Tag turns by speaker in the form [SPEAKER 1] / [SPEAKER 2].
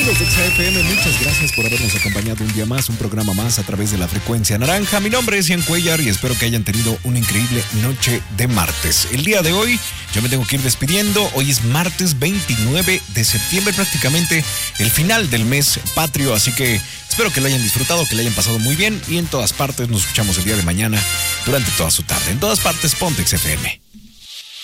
[SPEAKER 1] Amigos de XFM, muchas gracias por habernos acompañado un día más, un programa más a través de la frecuencia naranja. Mi nombre es Ian Cuellar y espero que hayan tenido una increíble noche de martes. El día de hoy yo me tengo que ir despidiendo. Hoy es martes 29 de septiembre, prácticamente el final del mes patrio, así que espero que lo hayan disfrutado, que lo hayan pasado muy bien y en todas partes nos escuchamos el día de mañana durante toda su tarde. En todas partes, ponte XFM.